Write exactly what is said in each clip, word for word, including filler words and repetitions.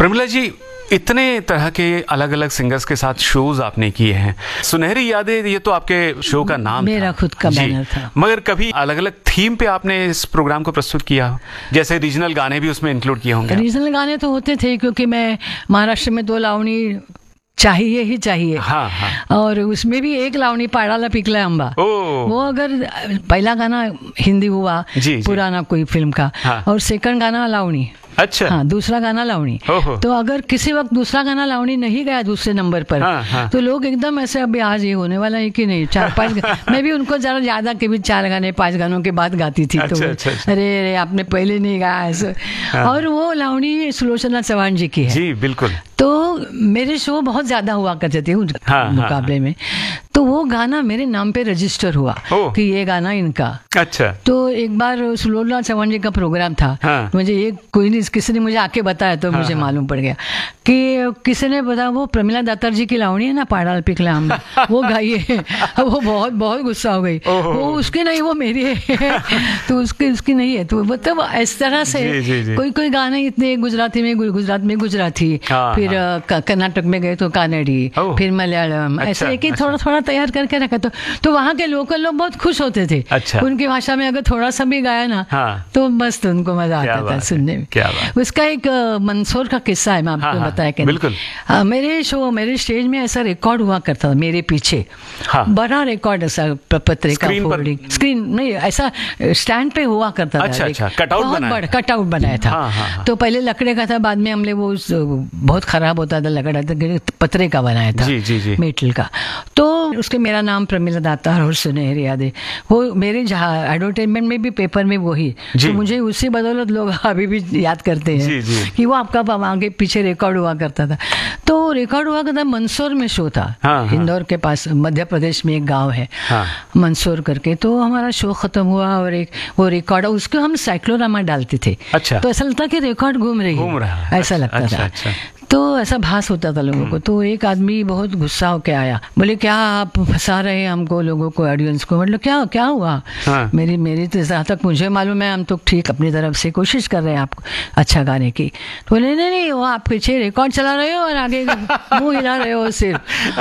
प्रमिला जी, इतने तरह के अलग अलग सिंगर्स के साथ शोज आपने किए हैं। सुनहरी यादें ये तो आपके शो का नाम मेरा था, खुद का बैनर था। मगर कभी अलग अलग थीम पे आपने इस प्रोग्राम को प्रस्तुत किया, जैसे रीजनल गाने भी उसमें इंक्लूड किए होंगे? रीजनल गाने तो होते थे, क्योंकि मैं महाराष्ट्र में दो लावणी चाहिए ही चाहिए। हाँ, हाँ। और उसमें भी एक लावणी पाड़ाला पिकला अम्बा, वो अगर पहला गाना हिंदी हुआ जी, पुराना कोई फिल्म का, हाँ। और सेकंड गाना लावणी, अच्छा, हाँ, दूसरा गाना लावणी। तो अगर किसी वक्त दूसरा गाना लावणी नहीं गया दूसरे नंबर पर, हाँ, हाँ। तो लोग एकदम ऐसे अभी आज ये होने वाला है कि नहीं, चार पांच मैं भी उनको जरा ज्यादा के भी चार गाने पांच गानों के बाद गाती थी। अच्छा, तो अच्छा, अच्छा। अरे अरे आपने पहले नहीं गाया ऐसे। हाँ। और वो लावणी सुलोचना चौहान जी की है। जी बिल्कुल। तो मेरे शो बहुत ज्यादा हुआ करते थे उस हाँ, मुकाबले हाँ, में। तो वो गाना मेरे नाम पे रजिस्टर हुआ कि ये गाना इनका। अच्छा। तो एक बार सुलोचना चौहान जी का प्रोग्राम था। हाँ। मुझे ये कोई नहीं, किसी ने मुझे आके बताया तो हाँ, मुझे हाँ, मालूम पड़ गया कि किसी ने बताया वो प्रमिला दातार जी की लावणी है ना, पाड़ाल पिकला हम, वो गाइए। वो बहुत बहुत गुस्सा हो गई, वो उसकी नहीं, वो मेरी है। तो उसकी उसकी नहीं है। तो मतलब इस तरह से जी, जी, जी। कोई कोई गाने इतने गुजराती में गुजरात में गुजराती, फिर कर्नाटक में गए तो कानड़ी, फिर मलयालम, ऐसे एक ही थोड़ा थोड़ा तैयार करके रखा। तो तो वहाँ के लोकल लोग बहुत खुश होते थे। अच्छा। उनकी भाषा में अगर थोड़ा सा भी गाया ना, हाँ। तो मस्त उनको मजा आता था सुनने में। उसका एक मंदसौर का किस्सा है, मैं आपको हाँ, बताया कि बिल्कुल। आ, मेरे शो मेरे स्टेज में ऐसा रिकॉर्ड हुआ करता था मेरे पीछे। हाँ। बड़ा रिकॉर्ड ऐसा पत्रिका फोल्डिंग स्क्रीन नहीं, ऐसा स्टैंड पे हुआ करता था। अच्छा, अच्छा, कटआउट बनाया, कटआउट बनाया था। हाँ, हाँ, हाँ। तो पहले लकड़े का था, बाद में हमने वो बहुत खराब होता था लकड़ा, पत्रे का बनाया था, जी, जी, जी। मेटल का। तो उसके मेरा नाम प्रमिला दातार और सुनहरी यादें, वो मेरे जहाँ एडवर्टाइजमेंट में भी पेपर में वही, तो मुझे उसी बदौलत लोग अभी भी याद करते हैं जी, जी। कि वो आपका आगे पीछे रिकॉर्ड हुआ करता था। तो रिकॉर्ड हुआ करता मंदसौर में शो था। हाँ, इंदौर के पास मध्य प्रदेश में एक गांव है हाँ, मंदसौर करके। तो हमारा शो खत्म हुआ और एक वो रिकॉर्ड, उसको हम साइक्लोरामा डालते थे। अच्छा। तो ऐसा लगता कि रिकॉर्ड घूम रही घूम रहा है, ऐसा लगता अच्छा, था अच्छा। तो ऐसा भास होता था लोगों को। तो एक आदमी बहुत गुस्सा होके आया, बोले क्या आप फंसा रहे हैं हमको, लोगों को, ऑडियंस को। मतलब क्या क्या हुआ? हाँ। मेरी मेरी तो जहाँ तक मुझे मालूम है हम तो ठीक अपनी तरफ से कोशिश कर रहे हैं आपको अच्छा गाने की। तो बोले नहीं नहीं, वो आप पीछे रिकॉर्ड चला रहे हो और आगे मुंह हिला रहे हो सिर्फ।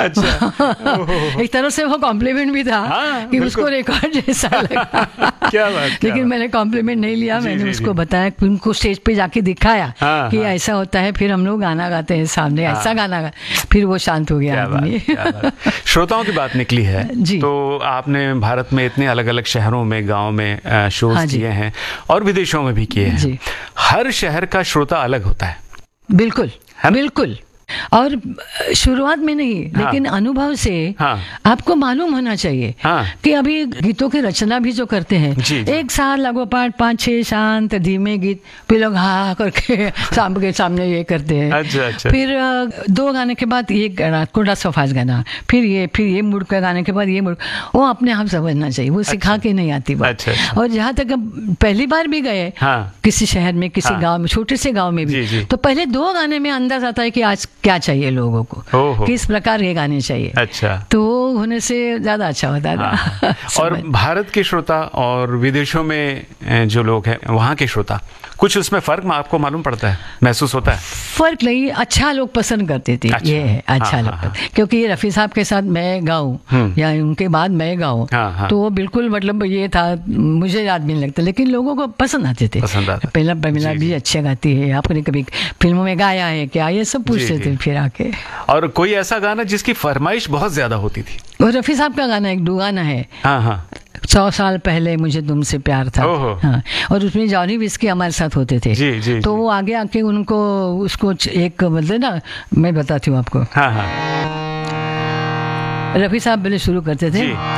अच्छा। एक तरह से वो कॉम्प्लीमेंट भी था हाँ, कि उसको रिकॉर्ड जैसा लगा। क्या बात, लेकिन मैंने कॉम्प्लीमेंट नहीं लिया, मैंने उसको बताया, उनको स्टेज पे जाके दिखाया कि ऐसा होता है, फिर हम लोग गाना गाते हैं सामने, ऐसा गाना गा, फिर वो शांत हो गया आदमी। श्रोताओं की बात निकली है जी। तो आपने भारत में इतने अलग अलग शहरों में, गांव में शोज हाँ किए हैं और विदेशों में भी किए हैं। हर शहर का श्रोता अलग होता है। बिल्कुल बिल्कुल। और शुरुआत में नहीं हाँ, लेकिन अनुभव से हाँ, आपको मालूम होना चाहिए हाँ, कि अभी गीतों की रचना भी जो करते हैं जी, जी। एक साल लगोपाठ पाँच छह शांत धीमे गीत, फिर लोग हाँ करके सामने के सामने ये करते हैं। अच्छा, अच्छा। फिर दो गाने के बाद ये गाना, कोड़ा सफाज गाना, फिर ये फिर ये मुड़ का गाने के बाद ये मुड़, वो अपने आप समझना चाहिए, वो सिखा अच्छा, के नहीं आती बात। अच्छा, और जहाँ तक पहली बार भी गए हाँ, किसी शहर में, किसी हाँ, गाँव में, छोटे से गाँव में भी जी, जी। तो पहले दो गाने में अंदाज आता है कि आज क्या चाहिए लोगों को, किस प्रकार के गाने चाहिए। अच्छा। तो होने से ज्यादा अच्छा होता है हाँ। और भारत के श्रोता और विदेशों में जो लोग हैं वहाँ के श्रोता, कुछ उसमें फर्क आपको मालूम पड़ता है, महसूस होता है? फर्क नहीं, अच्छा लोग पसंद करते थे। अच्छा, ये है अच्छा हाँ, लोग हाँ, क्योंकि ये रफी साहब के साथ मैं गाऊं या उनके बाद मैं गाऊं हाँ, तो वो बिल्कुल मतलब ये था, मुझे याद भी नहीं लगता, लेकिन लोगों को पसंद आते थे। पहला प्रमिला भी अच्छे गाती है, आपने कभी फिल्मों में गाया है क्या, ये सब पूछते थे फिर आके। और कोई ऐसा गाना जिसकी फरमाइश बहुत ज्यादा होती थी? वो रफी साहब का गाना एक दो गाना है हाँ हाँ सौ साल पहले मुझे तुमसे प्यार था हाँ, और उसमें जॉनी विस्की हमारे साथ होते थे जी, जी, तो जी. वो आगे आके उनको उसको एक मतलब ना मैं बताती हूँ आपको हाँ हाँ रफी साहब पहले शुरू करते थे